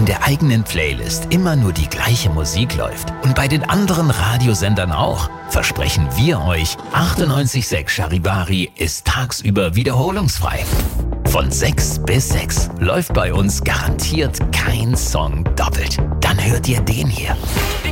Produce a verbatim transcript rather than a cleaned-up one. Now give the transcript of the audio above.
in der eigenen Playlist immer nur die gleiche Musik läuft und bei den anderen Radiosendern auch, versprechen wir euch, achtundneunzig Komma sechs Charivari ist tagsüber wiederholungsfrei. Von sechs bis sechs läuft bei uns garantiert kein Song doppelt. Dann hört ihr den hier.